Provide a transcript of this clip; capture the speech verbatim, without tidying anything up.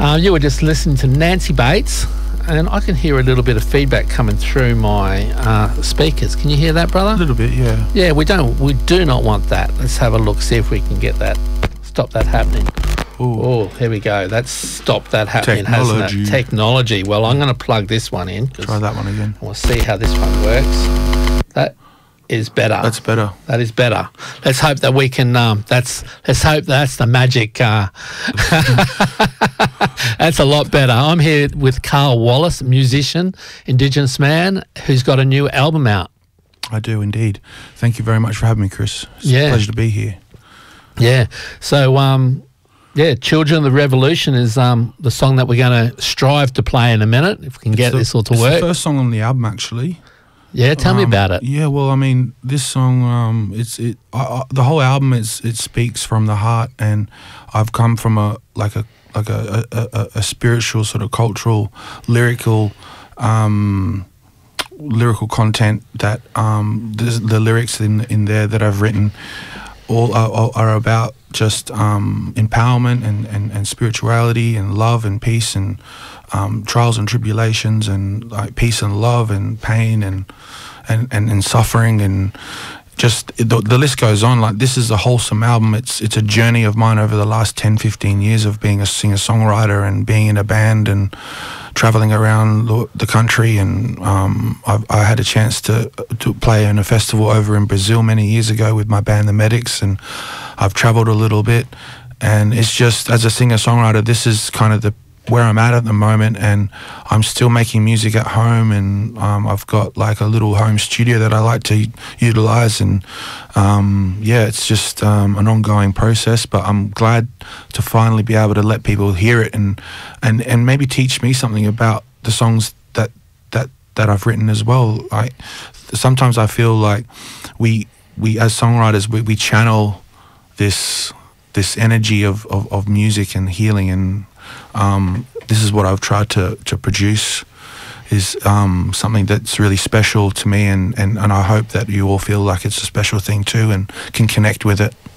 Uh, you were just listening to Nancy Bates, and I can hear a little bit of feedback coming through my uh, speakers. Can you hear that, brother? A little bit, yeah. Yeah, we don't. We do not want that. Let's have a look, see if we can get that. Stop that happening. Ooh. Oh, here we go. That's stopped that happening, Technology. hasn't it? Technology. Well, I'm going to plug this one in. Try that one again. We'll see how this one works. That is better. That's better. That is better. Let's hope that we can. Um, that's. Let's hope that's the magic. Uh, that's a lot better. I'm here with Carl Wallace, musician, Indigenous man, who's got a new album out. I do indeed. Thank you very much for having me, Chris. It's Yeah. a pleasure to be here. Yeah. So, um, yeah, Children of the Revolution is um, the song that we're going to strive to play in a minute, if we can get the, this all to it's work. the first song on the album, actually. Yeah, tell me Um, about it. Yeah, well, I mean, this song, um, it's it. I, I, the whole album is it speaks from the heart, and I've come from a like a like a a, a, a spiritual sort of cultural, lyrical, um, lyrical content that um, the, the lyrics in in there that I've written all are, are about just um, empowerment and, and, and spirituality and love and peace and um, trials and tribulations and like peace and love and pain and and, and, and suffering and just the, the list goes on. Like, this is a wholesome album. It's it's a journey of mine over the last ten, fifteen years of being a singer-songwriter and being in a band and traveling around the country. And um, I've, I had a chance to to play in a festival over in Brazil many years ago with my band, The Medics, and I've traveled a little bit. And it's just, as a singer-songwriter, this is kind of the where I'm at at the moment, and I'm still making music at home, and um, I've got like a little home studio that I like to utilize, and um, yeah, it's just um, an ongoing process, but I'm glad to finally be able to let people hear it and and, and maybe teach me something about the songs that that, that I've written as well. I sometimes I feel like we we as songwriters we, we channel this this energy of, of, of music and healing, and Um, this is what I've tried to, to produce, is um, something that's really special to me, and, and, and I hope that you all feel like it's a special thing too and can connect with it.